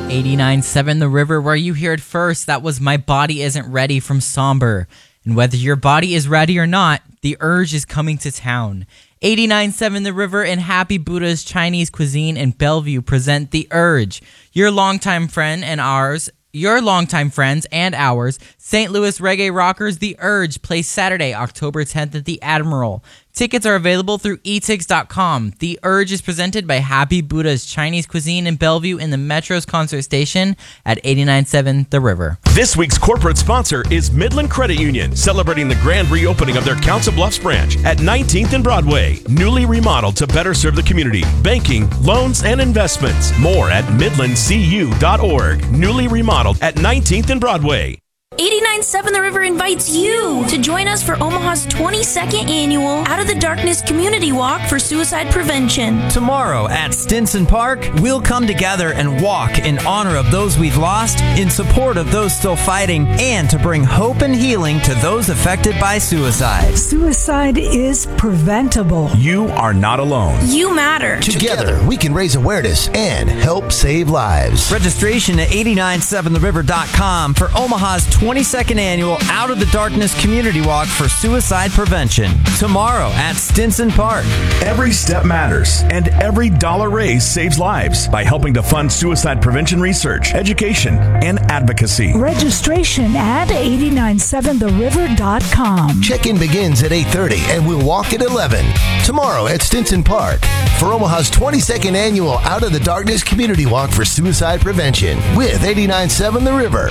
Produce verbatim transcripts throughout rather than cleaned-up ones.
eighty-nine point seven The River, where you hear it first. That was My Body Isn't Ready from Somber. And whether your body is ready or not, The Urge is coming to town. eighty-nine point seven The River and Happy Buddha's Chinese Cuisine in Bellevue present The Urge, your longtime friend and ours, your longtime friends and ours, Saint Louis reggae rockers. The Urge plays Saturday, October tenth at the Admiral. Tickets are available through e tix dot com. The Urge is presented by Happy Buddha's Chinese Cuisine in Bellevue in the Metro's concert station at eighty-nine point seven The River. This week's corporate sponsor is Midland Credit Union, celebrating the grand reopening of their Council Bluffs branch at nineteenth and Broadway. Newly remodeled to better serve the community. Banking, loans, and investments. More at midland c u dot org. Newly remodeled at nineteenth and Broadway. eighty-nine point seven The River invites you to join us for Omaha's twenty-second annual Out of the Darkness Community Walk for Suicide Prevention. Tomorrow at Stinson Park, we'll come together and walk in honor of those we've lost, in support of those still fighting, and to bring hope and healing to those affected by suicide. Suicide is preventable. You are not alone. You matter. Together, we can raise awareness and help save lives. Registration at eighty-nine seven the river dot com for Omaha's twenty-second annual Out of the Darkness Community Walk for Suicide Prevention. Tomorrow at Stinson Park. Every step matters, and every dollar raised saves lives by helping to fund suicide prevention research, education, and advocacy. Registration at eighty-nine seven the river dot com. Check-in begins at eight thirty and we'll walk at eleven. Tomorrow at Stinson Park for Omaha's twenty-second annual Out of the Darkness Community Walk for Suicide Prevention with eighty-nine point seven The River.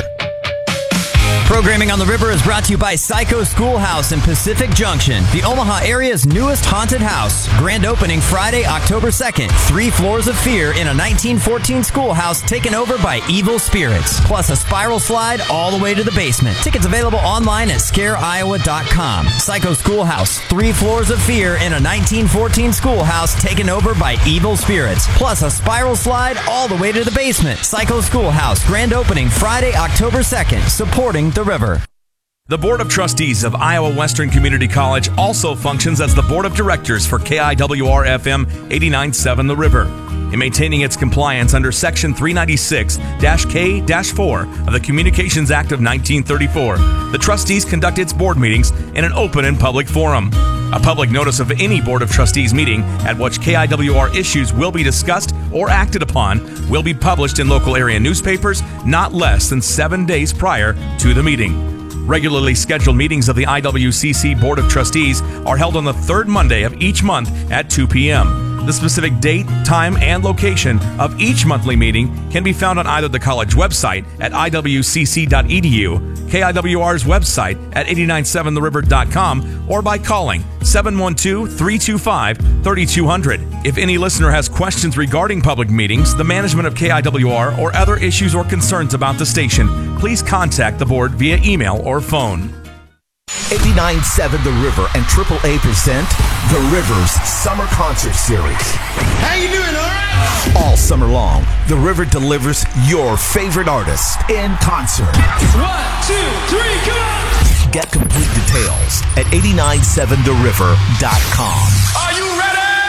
Programming on the River is brought to you by Psycho Schoolhouse in Pacific Junction, the Omaha area's newest haunted house. Grand opening Friday, October second. Three floors of fear in a nineteen fourteen schoolhouse taken over by evil spirits. Plus a spiral slide all the way to the basement. Tickets available online at scare iowa dot com. Psycho Schoolhouse. Three floors of fear in a nineteen fourteen schoolhouse taken over by evil spirits. Plus a spiral slide all the way to the basement. Psycho Schoolhouse. Grand opening Friday, October second. Supporting the River. The Board of Trustees of Iowa Western Community College also functions as the Board of Directors for K I W R F M eighty-nine point seven The River. In maintaining its compliance under Section three ninety-six K four of the Communications Act of nineteen thirty-four, the trustees conduct its board meetings in an open and public forum. A public notice of any Board of Trustees meeting at which K I W R issues will be discussed or acted upon will be published in local area newspapers not less than seven days prior to the meeting. Regularly scheduled meetings of the I W C C Board of Trustees are held on the third Monday of each month at two p.m. The specific date, time, and location of each monthly meeting can be found on either the college website at i w c c dot e d u, K I W R's website at eighty-nine point seven the river dot com, or by calling seven one two, three two five, three two zero zero. If any listener has questions regarding public meetings, the management of K I W R, or other issues or concerns about the station, please contact the board via email or phone. eighty-nine point seven The River and triple A present The River's Summer Concert Series. How you doing, all right? All summer long, The River delivers your favorite artists in concert. One, two, three, come on! Get complete details at eighty-nine point seven the river dot com. Are you ready?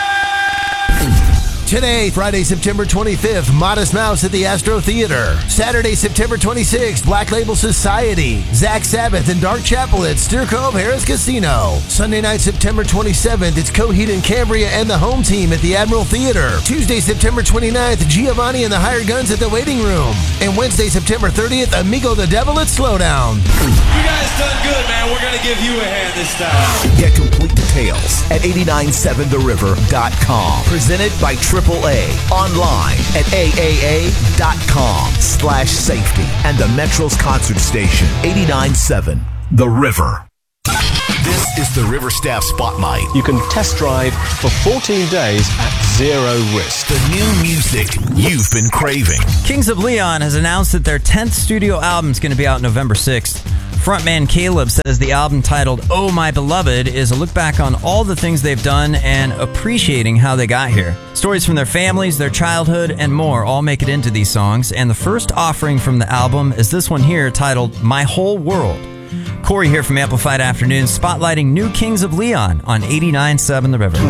Today, Friday, September twenty-fifth, Modest Mouse at the Astro Theater. Saturday, September twenty-sixth, Black Label Society, Zach Sabbath and Dark Chapel at Steer Cove Harris Casino. Sunday night, September twenty-seventh, it's Coheed and Cambria and the Home Team at the Admiral Theater. Tuesday, September twenty-ninth, Giovanni and the Hired Guns at the Waiting Room. And Wednesday, September thirtieth, Amigo the Devil at Slowdown. You guys done good, man. We're gonna give you a hand this time. Get complete details at eighty-nine point seven the river dot com. Presented by triple A. Online at A A A dot com slash safety. And the Metro's concert station, eighty-nine point seven The River. This is the River Staff Spotlight. You can test drive for fourteen days at zero risk. The new music you've been craving. Kings of Leon has announced that their tenth studio album is going to be out November sixth. Frontman Caleb says the album titled Oh My Beloved is a look back on all the things they've done and appreciating how they got here. Stories from their families, their childhood, and more all make it into these songs, and the first offering from the album is this one here titled My Whole World. Corey here from Amplified Afternoons, spotlighting new Kings of Leon on eighty-nine point seven The River.